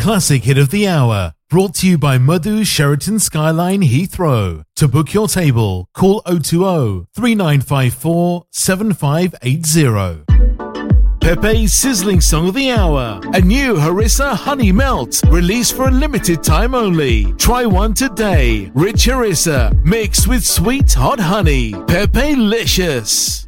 classic hit of the hour, brought to you by Madhu Sheraton Skyline Heathrow. To book your table, call 020 3954 7580. Pepe's Sizzling Song of the Hour. A new Harissa Honey Melt, released for a limited time only. Try one today. Rich Harissa, mixed with sweet hot honey. Pepe-licious.